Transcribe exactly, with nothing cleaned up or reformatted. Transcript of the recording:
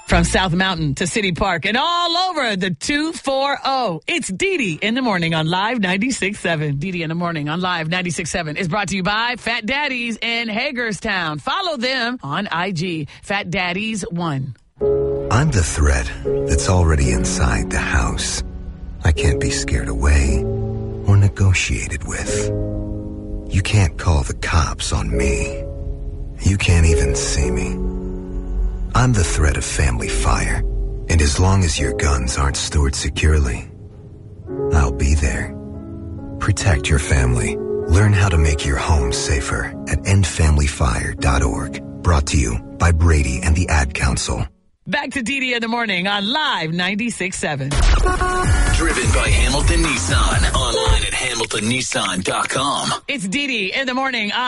From South Mountain to City Park and all over the two forty. It's Dee Dee in the Morning on Live ninety-six point seven. Dee Dee in the Morning on Live ninety-six point seven is brought to you by Fat Daddies in Hagerstown. Follow them on I G, Fat Daddies one. I'm the threat that's already inside the house. I can't be scared away or negotiated with. You can't call the cops on me. You can't even see me. I'm the threat of family fire, and as long as your guns aren't stored securely, I'll be there. Protect your family. Learn how to make your home safer at end family fire dot org. Brought to you by Brady and the Ad Council. Back to Dee Dee in the Morning on Live ninety-six point seven. Driven by Hamilton Nissan. Online at hamilton nissan dot com. It's Dee Dee in the Morning on